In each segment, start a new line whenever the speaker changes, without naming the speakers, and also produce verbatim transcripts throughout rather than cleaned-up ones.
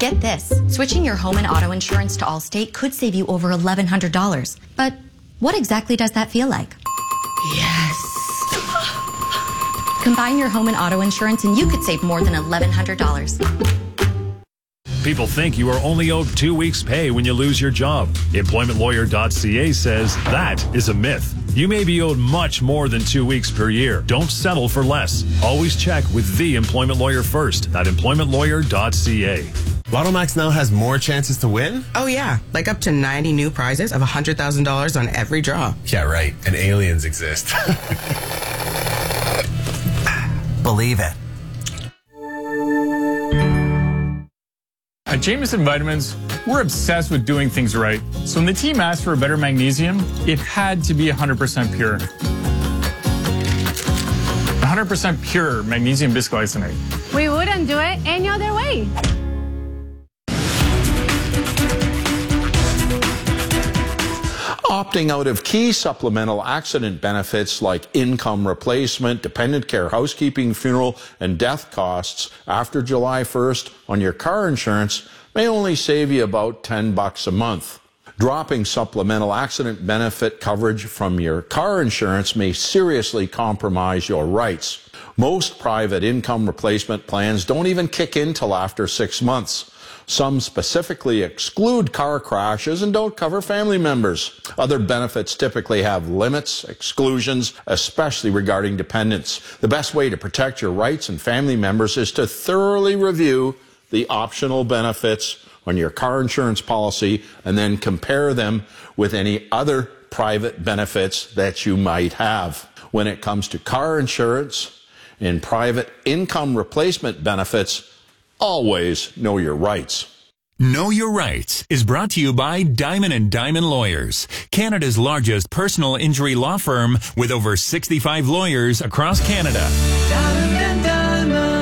Get this, switching your home and auto insurance to Allstate could save you over eleven hundred dollars. But what exactly does that feel like?
Yes.
Combine your home and auto insurance and you could save more than eleven hundred dollars.
People think you are only owed two weeks' pay when you lose your job. employment lawyer dot c a says that is a myth. You may be owed much more than two weeks per year. Don't settle for less. Always check with the employment lawyer first at employment lawyer dot c a.
Lotto Max now has more chances to win?
Oh, yeah. Like up to ninety new prizes of one hundred thousand dollars on every draw.
Yeah, right. And aliens exist.
Believe it.
At Jamieson Vitamins, we're obsessed with doing things right. So when the team asked for a better magnesium, it had to be one hundred percent pure. one hundred percent pure magnesium bisglycinate.
We wouldn't do it any other way.
Opting out of key supplemental accident benefits like income replacement, dependent care, housekeeping, funeral, and death costs after July first on your car insurance may only save you about ten bucks a month. Dropping supplemental accident benefit coverage from your car insurance may seriously compromise your rights. Most private income replacement plans don't even kick in till after six months. Some specifically exclude car crashes and don't cover family members. Other benefits typically have limits, exclusions, especially regarding dependents. The best way to protect your rights and family members is to thoroughly review the optional benefits on your car insurance policy and then compare them with any other private benefits that you might have. When it comes to car insurance and private income replacement benefits, always know your rights.
Know Your Rights is brought to you by Diamond and Diamond Lawyers, Canada's largest personal injury law firm with over sixty-five lawyers across Canada. Diamond and Diamond.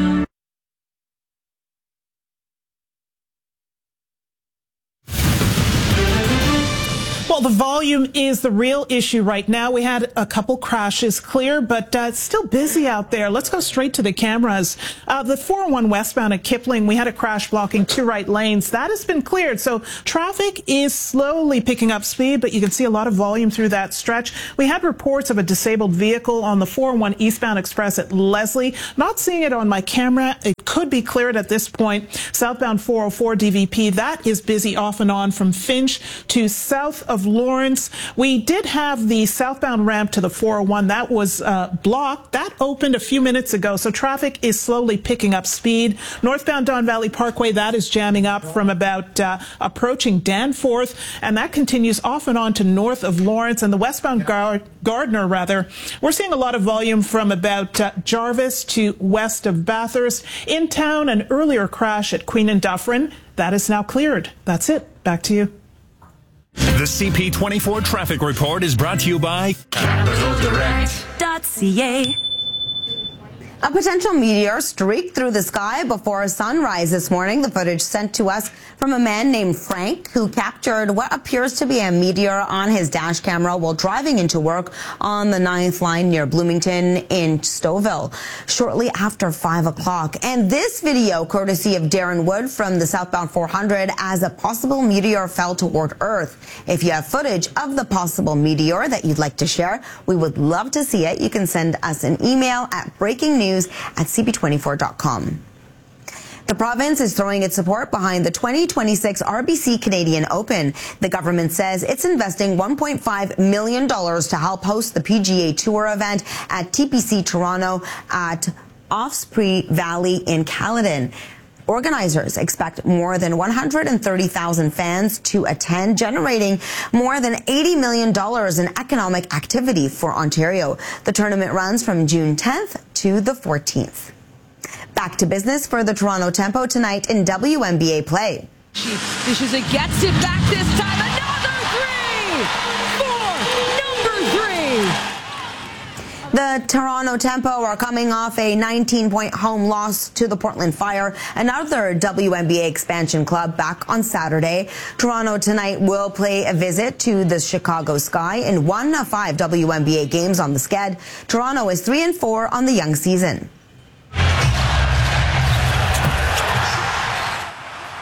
Well, the volume is the real issue right now. We had a couple crashes clear, but uh, it's still busy out there. Let's go straight to the cameras. Uh, the four oh one westbound at Kipling, we had a crash blocking two right lanes. That has been cleared. So traffic is slowly picking up speed, but you can see a lot of volume through that stretch. We had reports of a disabled vehicle on the four oh one eastbound express at Leslie. Not seeing it on my camera. It could be cleared at this point. Southbound four oh four D V P, that is busy off and on from Finch to south of Lawrence. We did have the southbound ramp to the four oh one. That was uh, blocked. That opened a few minutes ago, so traffic is slowly picking up speed. Northbound Don Valley Parkway, that is jamming up from about uh, approaching Danforth, and that continues off and on to north of Lawrence. And the westbound Gar Gardner, rather, we're seeing a lot of volume from about uh, Jarvis to west of Bathurst. In town, an earlier crash at Queen and Dufferin. That is now cleared. That's it. Back to you.
The C P twenty-four Traffic Report is brought to you by capital direct dot c a.
A potential meteor streaked through the sky before sunrise this morning. The footage sent to us from a man named Frank, who captured what appears to be a meteor on his dash camera while driving into work on the ninth line near Bloomington in Stouffville shortly after five o'clock. And this video, courtesy of Darren Wood from the southbound four hundred, as a possible meteor fell toward Earth. If you have footage of the possible meteor that you'd like to share, we would love to see it. You can send us an email at breaking news at c p twenty-four dot com. The province is throwing its support behind the twenty twenty-six R B C Canadian Open. The government says it's investing one point five million dollars to help host the P G A Tour event at T P C Toronto at Osprey Valley in Caledon. Organizers expect more than one hundred thirty thousand fans to attend, generating more than eighty million dollars in economic activity for Ontario. The tournament runs from June tenth to the fourteenth. Back to business for the Toronto Tempo tonight in W N B A play.
Dishes it, gets it back this time. Another three for number three.
The Toronto Tempo are coming off a nineteen point home loss to the Portland Fire, another W N B A expansion club, back on Saturday. Toronto tonight will play a visit to the Chicago Sky in one of five W N B A games on the sched. Toronto is three and four on the young season.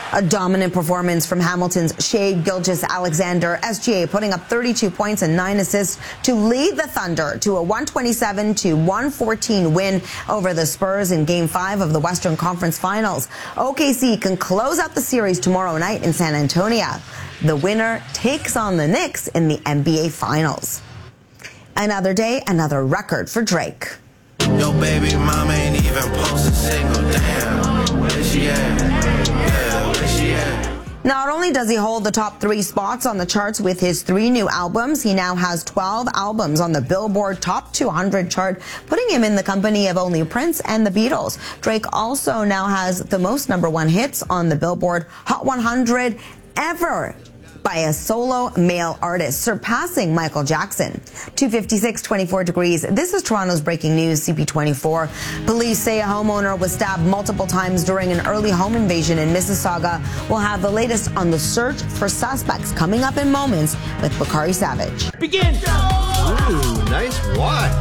A dominant performance from Hamilton's Shai Gilgeous-Alexander. S G A putting up thirty-two points and nine assists to lead the Thunder to a one twenty-seven to one fourteen win over the Spurs in Game five of the Western Conference Finals. O K C can close out the series tomorrow night in San Antonio. The winner takes on the Knicks in the N B A Finals. Another day, another record for Drake.
Yo, baby mama ain't even post a single damn. Where she at? Yeah, where she at?
Not only does he hold the top three spots on the charts with his three new albums, he now has twelve albums on the Billboard Top two hundred chart, putting him in the company of only Prince and the Beatles. Drake also now has the most number one hits on the Billboard Hot one hundred ever by a solo male artist, surpassing Michael Jackson. two fifty-six, twenty-four degrees. This is Toronto's breaking news, C P twenty-four. Police say a homeowner was stabbed multiple times during an early home invasion in Mississauga. We'll have the latest on the search for suspects coming up in moments with Bakari Savage.
Begin!
Ooh, nice watch.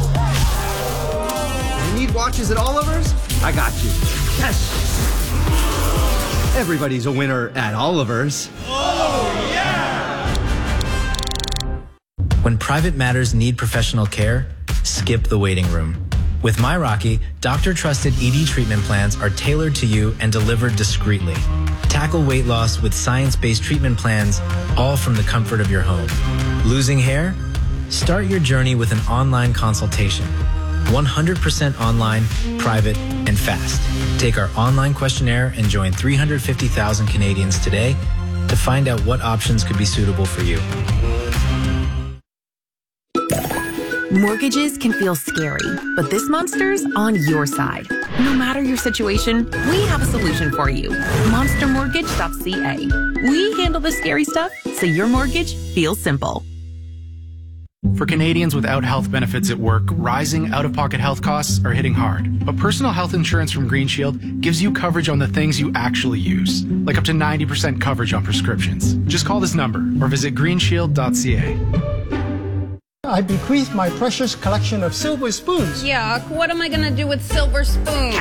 You need watches at Oliver's? I got you. Yes! Everybody's a winner at Oliver's.
Oh, yeah!
When private matters need professional care, skip the waiting room. With MyRocky, doctor-trusted E D treatment plans are tailored to you and delivered discreetly. Tackle weight loss with science-based treatment plans, all from the comfort of your home. Losing hair? Start your journey with an online consultation. one hundred percent online, private, and fast. Take our online questionnaire and join three hundred fifty thousand Canadians today to find out what options could be suitable for you.
Mortgages can feel scary, but this monster's on your side. No matter your situation, we have a solution for you. monster mortgage dot c a. We handle the scary stuff so your mortgage feels simple.
For Canadians without health benefits at work, rising out-of-pocket health costs are hitting hard. But personal health insurance from Green Shield gives you coverage on the things you actually use, like up to ninety percent coverage on prescriptions. Just call this number or visit green shield dot c a.
I bequeath my precious collection of silver spoons.
Yuck, what am I gonna do with silver spoons?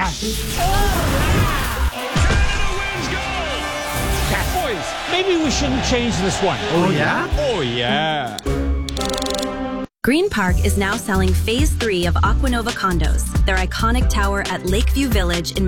Boys, maybe we shouldn't change this one.
Oh, yeah?
Oh, yeah.
Green Park is now selling phase three of Aquanova condos, their iconic tower at Lakeview Village in